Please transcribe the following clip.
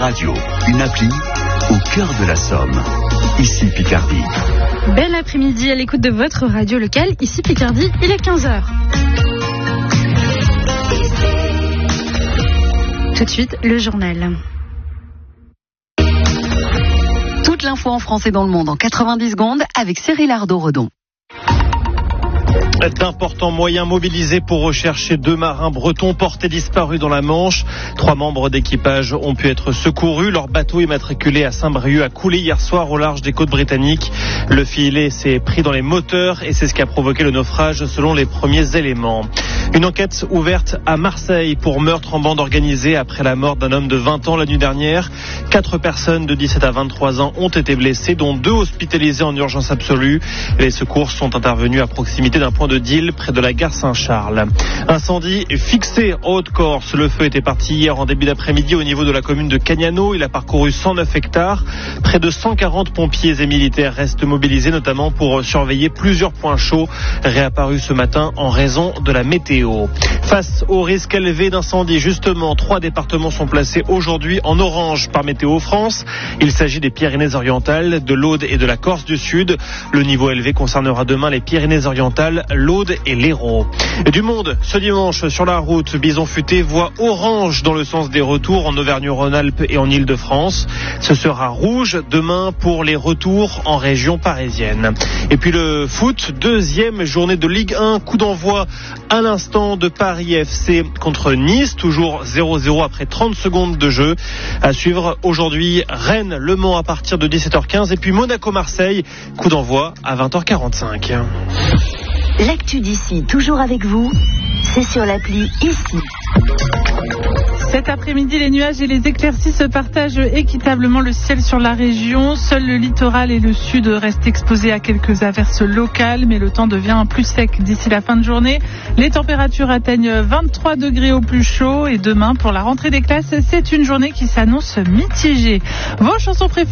radio, une appli au cœur de la Somme. Ici Picardie. Bel après-midi à l'écoute de votre radio locale. Ici Picardie, il est 15h. Tout de suite, le journal. Toute l'info en français dans le monde en 90 secondes avec Cyril Ardo-Redon. D'importants moyens mobilisés pour rechercher 2 marins bretons portés disparus dans la Manche. 3 membres d'équipage ont pu être secourus. Leur bateau immatriculé à Saint-Brieuc a coulé hier soir au large des côtes britanniques. Le filet s'est pris dans les moteurs et c'est ce qui a provoqué le naufrage selon les premiers éléments. Une enquête ouverte à Marseille pour meurtre en bande organisée après la mort d'un homme de 20 ans la nuit dernière. 4 personnes de 17 à 23 ans ont été blessées, dont 2 hospitalisées en urgence absolue. Les secours sont intervenus à proximité d'un point de deal près de la gare Saint-Charles. Incendie fixé en Haute-Corse. Le feu était parti hier en début d'après-midi au niveau de la commune de Cagnano. Il a parcouru 109 hectares. Près de 140 pompiers et militaires restent mobilisés, notamment pour surveiller plusieurs points chauds réapparus ce matin en raison de la météo. Face au risque élevé d'incendie, justement, 3 départements sont placés aujourd'hui en orange par Météo France. Il s'agit des Pyrénées-Orientales, de l'Aude et de la Corse du Sud. Le niveau élevé concernera demain les Pyrénées-Orientales, l'Aude et l'Hérault. Du monde, ce dimanche, sur la route, Bison Futé voit orange dans le sens des retours en Auvergne-Rhône-Alpes et en Île-de-France. Ce sera rouge demain pour les retours en région parisienne. Et puis le foot, 2e journée de Ligue 1, coup d'envoi à l'instant de Paris FC contre Nice, toujours 0-0 après 30 secondes de jeu. À suivre aujourd'hui Rennes-Le Mans à partir de 17h15 et puis Monaco-Marseille, coup d'envoi à 20h45. L'actu d'ici, toujours avec vous, c'est sur l'appli Ici. Cet après-midi, les nuages et les éclaircies se partagent équitablement le ciel sur la région. Seul le littoral et le sud restent exposés à quelques averses locales, mais le temps devient plus sec d'ici la fin de journée. Les températures atteignent 23 degrés au plus chaud et demain, pour la rentrée des classes, c'est une journée qui s'annonce mitigée. Vos chansons préférées